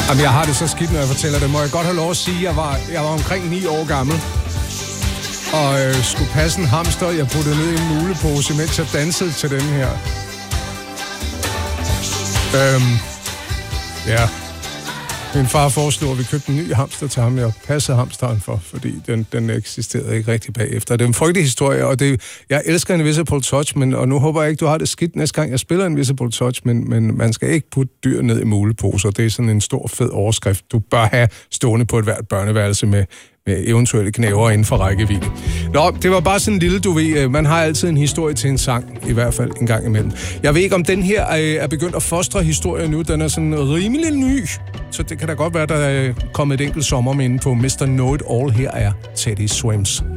Jamen, jeg har det så skidt, når jeg fortæller det. Må jeg godt have lov at sige, at jeg var omkring 9 år gammel, og skulle passe en hamster, jeg puttede ned i en mulepose, mens jeg dansede til den her. Ja. Min far foreslog, at vi købte en ny hamster til ham, jeg passede hamsteren for, fordi den eksisterede ikke rigtig bagefter. Det er en frygtelig historie, og jeg elsker Invisible Touch, og nu håber jeg ikke, du har det skidt næste gang, jeg spiller Invisible Touch, men man skal ikke putte dyr ned i muleposer. Det er sådan en stor, fed overskrift, du bør have stående på et hvert børneværelse med eventuelle knæver inden for rækkevidde. Nå, det var bare sådan en lille, du ved, man har altid en historie til en sang, i hvert fald en gang imellem. Jeg ved ikke, om den her er begyndt at fostre historien nu, den er sådan rimelig ny, så det kan da godt være, der er kommet et enkelt sommerminde på Mr. Know It All. Her er Teddy Swims.